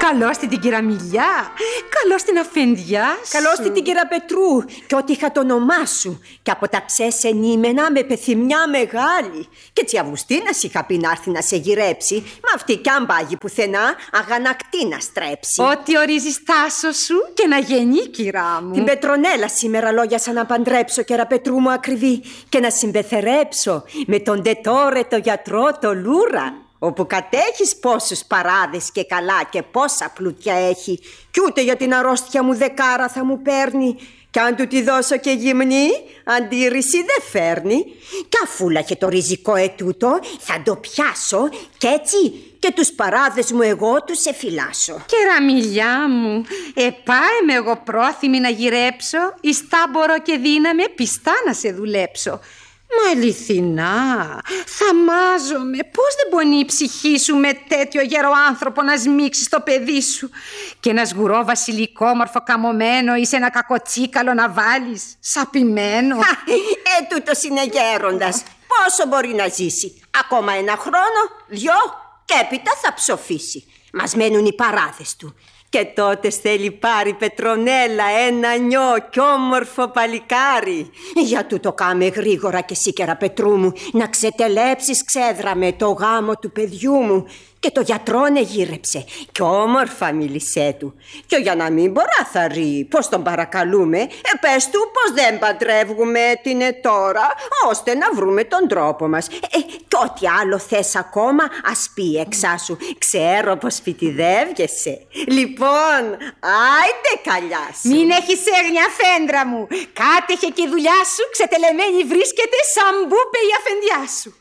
Καλώς την Κυραμιλιά, καλώς την αφεντιά σου. Καλώς την Κυρα Πετρού, και ό,τι είχα το όνομά σου. Και από τα ψέσενήμενα με πεθυμιά μεγάλη. Και τσι Αυγουστίνας είχα πει να έρθει να σε γυρέψει. Μα αυτή κι αν πάγει πουθενά, αγανακτή να στρέψει. Ό,τι ορίζεις Τάσο σου και να γεννεί, κυρά μου. Την Πετρονέλα σήμερα λόγιασα να παντρέψω, Κυρα Πετρού μου ακριβή, και να συμπεθερέψω με τον τετόρετο γιατρό το Λούρα, όπου κατέχεις πόσους παράδες και καλά και πόσα πλούτια έχει. Κι ούτε για την αρρώστια μου δεκάρα θα μου παίρνει. Κι αν του τη δώσω και γυμνή, αντίρρηση δεν φέρνει. Κι αφούλα και το ριζικό ετούτο, θα το πιάσω κι έτσι και τους παράδες μου εγώ τους εφυλάσω. Κυραμιλιά μου, πάεμαι εγώ πρόθυμη να γυρέψω, εις τάμπορο και δύναμη πιστά να σε δουλέψω. Μα αληθινά, θαμάζομαι. Πώς δεν πονεί η ψυχή σου με τέτοιο γέρο άνθρωπο να σμίξεις το παιδί σου, και ένα σγουρό βασιλικόμορφο καμωμένο ή σε ένα κακοτσίκαλο να βάλεις σαπημένο. Τούτος είναι γέροντας. Πόσο μπορεί να ζήσει? Ακόμα ένα χρόνο, 2, και έπειτα θα ψοφήσει. Μας μένουν οι παράδες του. Και τότε θέλει πάρει Πετρονέλα ένα νιό κι όμορφο παλικάρι. Για τούτο κάμε γρήγορα και εσύ, Κυρα Πετρού μου, να ξετελέψεις ξέδρα με το γάμο του παιδιού μου. Και το γιατρόνε γύρεψε κι όμορφα μίλησέ του. Και για να μην μποράθαρει, πως τον παρακαλούμε, πες του πως δεν παντρεύγουμε την τώρα, ώστε να βρούμε τον τρόπο μας. Κι ό,τι άλλο θες ακόμα, ας πει εξάσου. Ξέρω πως φοιτιδεύγεσαι. Λοιπόν, άιντε καλιά σου. Μην έχεις έγνοια, φέντρα μου. Κάτεχε και η δουλειά σου ξετελεμένη βρίσκεται σαν μπούπε η αφεντιά σου.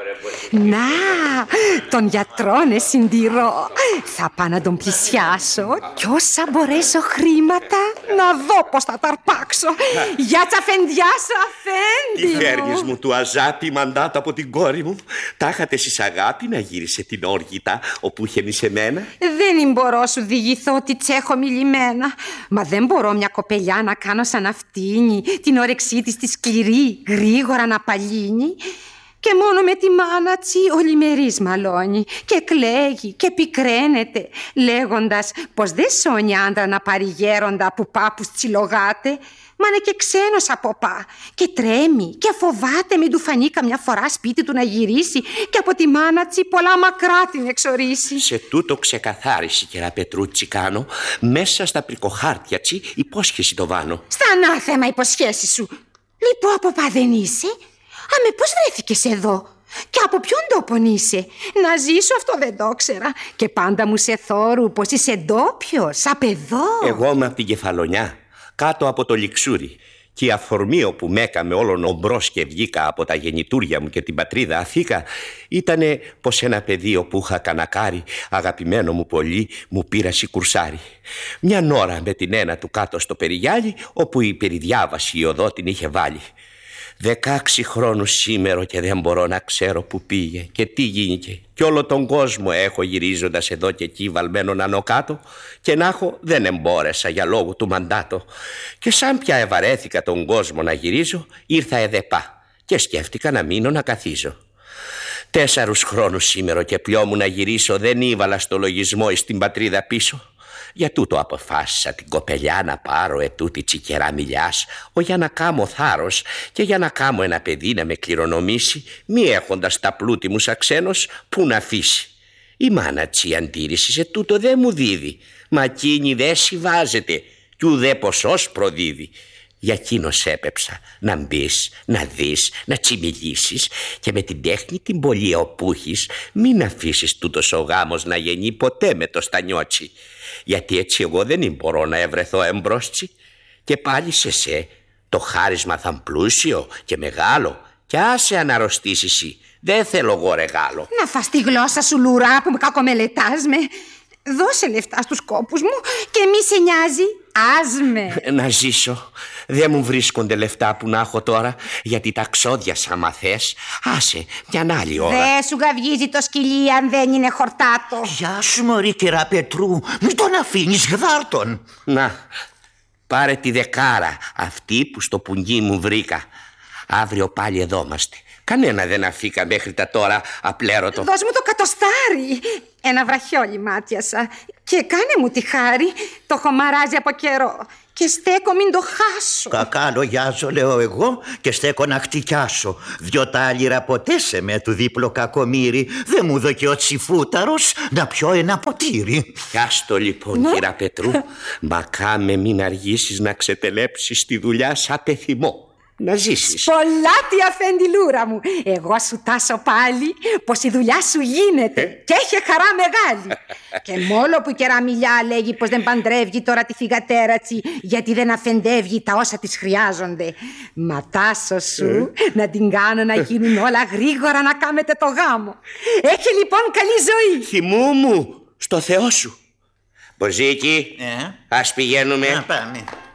Να, τον γιατρόνε συντηρώ. Θα πάω να τον πλησιάσω κι όσα μπορέσω χρήματα να δω πως θα τα αρπάξω. Για τσαφεντιά σου, αφέντη μου. Τι φέρνεις μου του Αζάπη μαντάτα από την κόρη μου? Τα είχατε εσείς αγάπη να γύρισε την όργητα όπου είχε σε μένα? Δεν μπορώ σου διηγηθώ ότι τσέχω μιλημένα. Μα δεν μπορώ μια κοπελιά να κάνω σαν αυτήνη, την όρεξή της τη σκληρή, γρήγορα να παλύνει. Και μόνο με τη μάνατσι ολημερής μαλώνει και κλαίγει και πικραίνεται, λέγοντας πως δεν σώνει άντρα να πάρει γέροντα που πάπους τσιλογάται. Μα είναι και ξένος από πά και τρέμει και φοβάται μην του φανεί καμιά φορά σπίτι του να γυρίσει και από τη μάνατσι πολλά μακρά την εξορίσει. Σε τούτο ξεκαθάριση, Κυρα Πετρούτσι, κάνω μέσα στα πρικοχάρτια τσι υπόσχεση το βάνω. Στα ανάθεμα υποσχέση σου. Λοιπόν, από πά δεν είσαι? Αμέ, πώς βρέθηκες εδώ? Και από ποιον τόπον είσαι? Να ζήσω, αυτό δεν το ξέρα. Και πάντα μου σε θόρου πως είσαι ντόπιος, απ' εδώ. Εγώ είμαι από την Κεφαλονιά, κάτω από το Λιξούρι. Και η αφορμή όπου με έκαμε όλον ομπρός και βγήκα από τα γεννητούρια μου και την πατρίδα Αθήκα ήτανε πως ένα πεδίο που είχα κανακάρει, αγαπημένο μου πολύ, μου πήρασε κουρσάρι. Μια ώρα με την ένα του κάτω στο περιγιάλι, όπου η περιδιάβαση η οδό την είχε βάλει. 16 χρόνους σήμερα και δεν μπορώ να ξέρω που πήγε και τι γίνηκε. Κι όλο τον κόσμο έχω γυρίζοντας εδώ και εκεί βαλμένον άνω κάτω, και να έχω δεν εμπόρεσα για λόγου του μαντάτο. Και σαν πια ευαρέθηκα τον κόσμο να γυρίζω, ήρθα εδεπά και σκέφτηκα να μείνω να καθίζω. 4 χρόνους σήμερα και πλειό να γυρίσω δεν ήβαλα στο λογισμό εις την πατρίδα πίσω. Για τούτο αποφάσισα την κοπελιά να πάρω ετούτη τσικερά μιλιάς, για να κάμω θάρρος και για να κάμω ένα παιδί να με κληρονομήσει, μη έχοντας τα πλούτη μου σαν ξένος που να αφήσει. Η μάνα τσι αντίρρηση σε τούτο δεν μου δίδει, μα εκείνη δεν συμβάζεται κι ουδέ ποσός προδίδει. Για εκείνος έπεψα να μπεις, να δεις, να τσιμιλήσεις και με την τέχνη την πολύ όπου έχεις μην αφήσεις τούτος ο γάμος να γεννεί ποτέ με το στανιότσι. Γιατί έτσι εγώ δεν μπορώ να ευρεθώ εμπρόστσι. Και πάλι σε σε το χάρισμα θα πλούσιο και μεγάλο, κι άσε αν αρρωστήσεις εσύ, δεν θέλω εγώ ρεγάλο. Να φας τη γλώσσα σου, Λουρά, που με κακομελετάς με. Δώσε λεφτά στους κόπους μου και μη σε νοιάζει, άσμε. Να ζήσω. Δεν μου βρίσκονται λεφτά που να έχω τώρα, γιατί τα ξόδιασα μα θες. Άσε μια άλλη ώρα. Δε σου γαβγίζει το σκυλί αν δεν είναι χορτάτο. Γεια σου μωρή Κυρα Πετρού, μην τον αφήνεις γδάρτον. Να, πάρε τη δεκάρα αυτή που στο πουγγί μου βρήκα. Αύριο πάλι εδώ είμαστε. Κανένα δεν αφήκα μέχρι τα τώρα απλέρωτο. Δώσ' μου το κατοστάρι. Ένα βραχιόλι μάτιασα. Και κάνε μου τη χάρη. Το έχω μαράζει από καιρό. Και στέκω μην το χάσω. Κακά λογιάζω, λέω εγώ, και στέκω να χτυκιάσω. Δυο τάλιρα ποτέ σε με του δίπλο κακομύρι. Δεν μου δωκεί ο τσιφούταρος να πιω ένα ποτήρι. Πιάστο λοιπόν, κύρα Πετρού. Μα κάμε μην αργήσεις να ξετελέψεις τη δουλειά σαν πεθυμό. Να ζήσεις. Πολλά τι αφεντιλούρα μου. Εγώ σου τάσω πάλι πως η δουλειά σου γίνεται. Και έχει χαρά μεγάλη. Και μόλο που η κεραμιλιά λέγει πως δεν παντρεύγει τώρα τη θυγατέρατσι, γιατί δεν αφεντεύγει τα όσα της χρειάζονται. Μα τάσο σου να την κάνω να γίνουν όλα γρήγορα, να κάμετε το γάμο. Έχει λοιπόν καλή ζωή. Θυμού μου, στο Θεό σου. Μποζίκι, ας πηγαίνουμε. Πάμε.